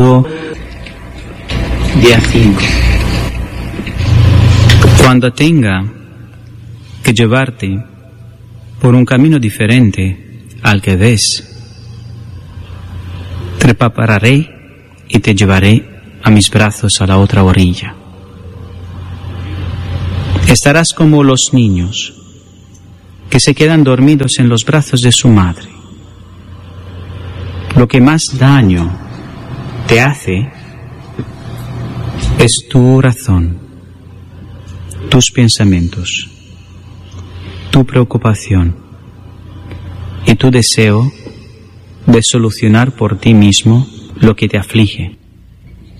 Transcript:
Día 5. Cuando tenga que llevarte por un camino diferente al que ves, te prepararé y te llevaré a mis brazos a la otra orilla. Estarás como los niños que se quedan dormidos en los brazos de su madre. Lo que más daño te hace es tu corazón, tus pensamientos, tu preocupación y tu deseo de solucionar por ti mismo lo que te aflige.